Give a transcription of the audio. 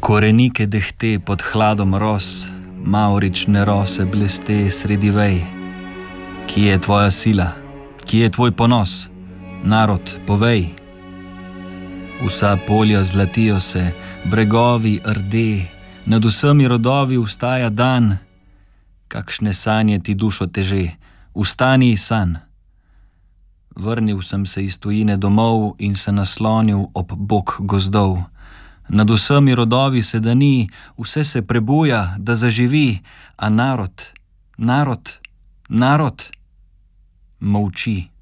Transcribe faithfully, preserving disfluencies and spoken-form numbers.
Korenike dehte pod hladom ros, mavrične rose bleste sredi vej. Kje je tvoja sila? Kje je tvoj ponos? Narod, povej. Vsa polja zlatijo se, bregovi rde, nad vsemi rodovi vstaja dan. Kakšne sanje ti dušo teže, vstani san. Vrnil sem se iz tujine domov in se naslonil ob bok gozdov. Nad vsemi rodovi se dani, vse se prebuja, da zaživi, a narod, narod, narod molči.